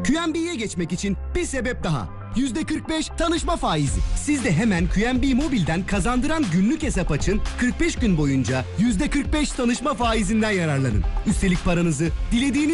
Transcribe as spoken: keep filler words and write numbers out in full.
Q N B'ye geçmek için bir sebep daha. yüzde kırk beş tanışma faizi. Siz de hemen Q N B Mobil'den kazandıran günlük hesap açın, kırk beş gün boyunca yüzde kırk beş tanışma faizinden yararlanın. Üstelik paranızı dilediğiniz